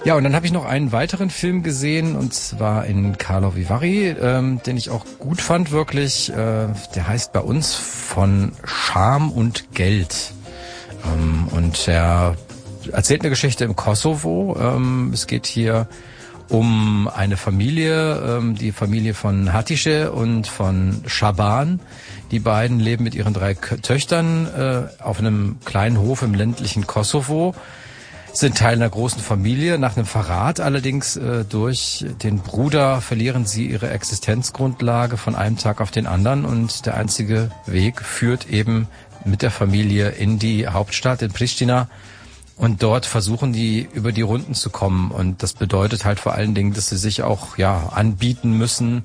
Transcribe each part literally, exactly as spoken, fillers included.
Ja, und dann habe ich noch einen weiteren Film gesehen, und zwar in Karlovy Vary, ähm, den ich auch gut fand, wirklich. Äh, der heißt bei uns Von Scham und Geld. Ähm, und er erzählt eine Geschichte im Kosovo. Ähm, es geht hier um eine Familie, ähm, die Familie von Hatice und von Shaban. Die beiden leben mit ihren drei K- Töchtern äh, auf einem kleinen Hof im ländlichen Kosovo, sind Teil einer großen Familie. Nach einem Verrat allerdings äh, durch den Bruder verlieren sie ihre Existenzgrundlage von einem Tag auf den anderen, und der einzige Weg führt eben mit der Familie in die Hauptstadt, in Pristina. Und dort versuchen die, über die Runden zu kommen. Und das bedeutet halt vor allen Dingen, dass sie sich auch ja anbieten müssen,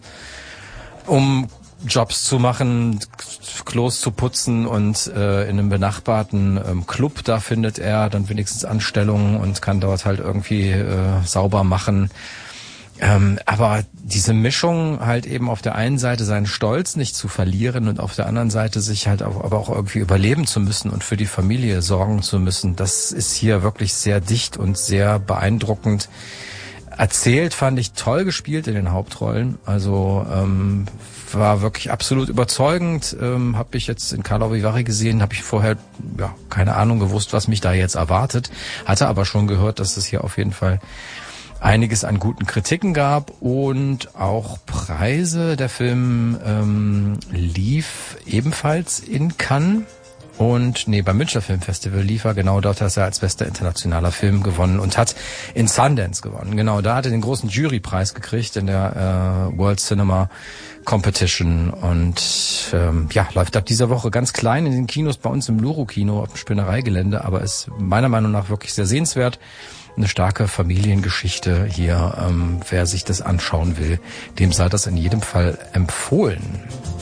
um Jobs zu machen, Klos zu putzen, und äh, in einem benachbarten ähm, Club, da findet er dann wenigstens Anstellungen und kann dort halt irgendwie äh, sauber machen. Ähm, aber diese Mischung halt eben auf der einen Seite seinen Stolz nicht zu verlieren und auf der anderen Seite sich halt auch, aber auch irgendwie überleben zu müssen und für die Familie sorgen zu müssen, das ist hier wirklich sehr dicht und sehr beeindruckend erzählt, fand ich toll gespielt in den Hauptrollen. Also ähm, war wirklich absolut überzeugend. Ähm, habe ich jetzt in Karlovy Vary gesehen, habe ich vorher ja keine Ahnung gewusst, was mich da jetzt erwartet. Hatte aber schon gehört, dass es hier auf jeden Fall einiges an guten Kritiken gab und auch Preise. Der Film ähm, lief ebenfalls in Cannes. Und nee, beim Münchner Filmfestival lief er, genau dort hat er als bester internationaler Film gewonnen und hat in Sundance gewonnen. Genau, da hat er den großen Jurypreis gekriegt in der äh, World Cinema Competition, und ähm, ja, läuft ab dieser Woche ganz klein in den Kinos bei uns im Luro-Kino auf dem Spinnereigelände, aber ist meiner Meinung nach wirklich sehr sehenswert. Eine starke Familiengeschichte hier. Ähm, wer sich das anschauen will, dem sei das in jedem Fall empfohlen.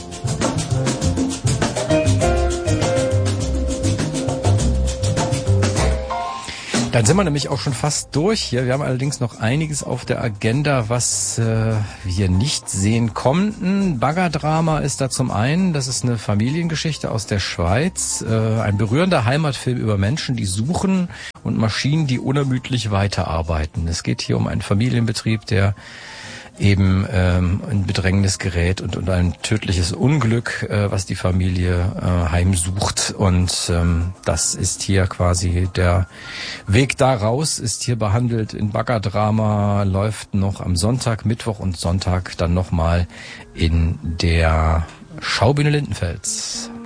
Dann sind wir nämlich auch schon fast durch hier. Wir haben allerdings noch einiges auf der Agenda, was äh, wir nicht sehen konnten. Baggerdrama ist da zum einen. Das ist eine Familiengeschichte aus der Schweiz. Äh, ein berührender Heimatfilm über Menschen, die suchen, und Maschinen, die unermüdlich weiterarbeiten. Es geht hier um einen Familienbetrieb, der eben ähm, in Bedrängnis gerät und, und ein tödliches Unglück, äh, was die Familie äh, heimsucht. Und ähm, das ist hier quasi der Weg da raus, ist hier behandelt in Baggerdrama, läuft noch am Sonntag, Mittwoch und Sonntag dann nochmal in der Schaubühne Lindenfels.